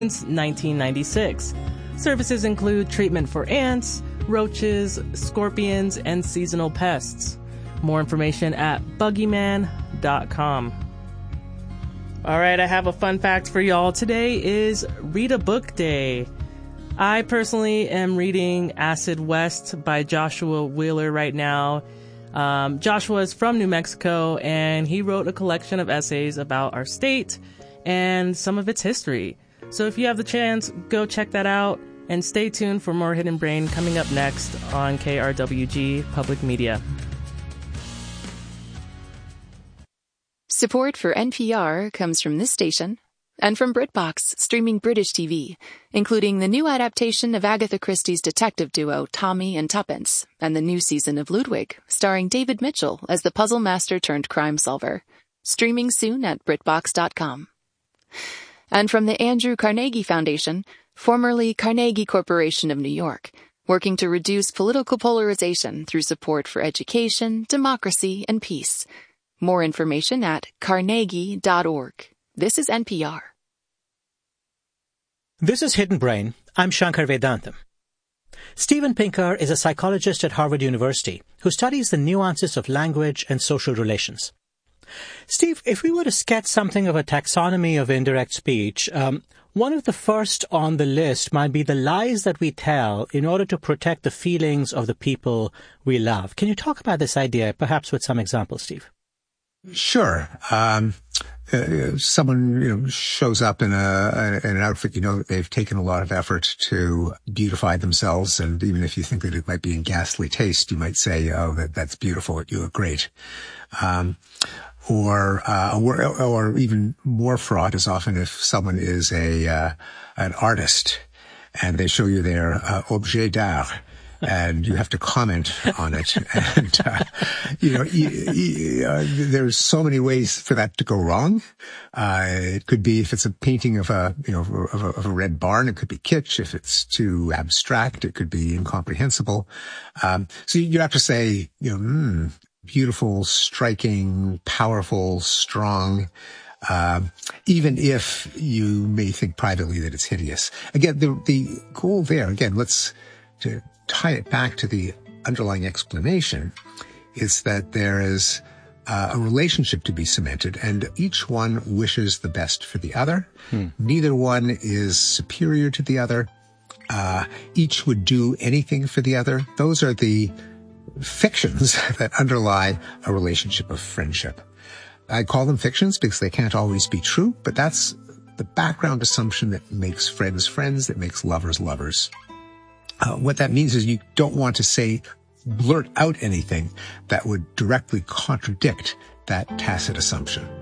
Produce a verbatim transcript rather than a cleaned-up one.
since nineteen ninety-six. Services include treatment for ants, roaches, scorpions, and seasonal pests. More information at buggyman dot com. All right, I have a fun fact for y'all. Today is Read a Book Day. I personally am reading Acid West by Joshua Wheeler right now. Um, Joshua is from New Mexico, and he wrote a collection of essays about our state and some of its history. So if you have the chance, go check that out, and stay tuned for more Hidden Brain coming up next on K R W G Public Media. Support for N P R comes from this station and from BritBox, streaming British T V, including the new adaptation of Agatha Christie's detective duo Tommy and Tuppence, and the new season of Ludwig, starring David Mitchell as the puzzle master turned crime solver. Streaming soon at britbox dot com. And from the Andrew Carnegie Foundation, formerly Carnegie Corporation of New York, working to reduce political polarization through support for education, democracy, and peace. More information at carnegie dot org. This is N P R. This is Hidden Brain. I'm Shankar Vedantam. Steven Pinker is a psychologist at Harvard University who studies the nuances of language and social relations. Steve, if we were to sketch something of a taxonomy of indirect speech, um, one of the first on the list might be the lies that we tell in order to protect the feelings of the people we love. Can you talk about this idea, perhaps with some examples, Steve? Sure. Um, uh, someone, you know, shows up in a, in an outfit, you know, that they've taken a lot of effort to beautify themselves. And even if you think that it might be in ghastly taste, you might say, oh, that, that's beautiful. You look great. Um, or, uh, or, or even more fraud is often if someone is a, uh, an artist and they show you their, uh, objet d'art. And you have to comment on it. And, uh, you know, you, you, uh, there's so many ways for that to go wrong. Uh, it could be if it's a painting of a, you know, of a, of a red barn, it could be kitsch. If it's too abstract, it could be incomprehensible. Um, so you have to say, you know, mm, beautiful, striking, powerful, strong. Uh, even if you may think privately that it's hideous. Again, the, the goal there, again, let's, to tie it back to the underlying explanation, is that there is uh, a relationship to be cemented, and each one wishes the best for the other. Hmm. Neither one is superior to the other. Uh, each would do anything for the other. Those are the fictions that underlie a relationship of friendship. I call them fictions because they can't always be true, but that's the background assumption that makes friends friends, that makes lovers lovers. Uh, what that means is you don't want to say, blurt out anything that would directly contradict that tacit assumption.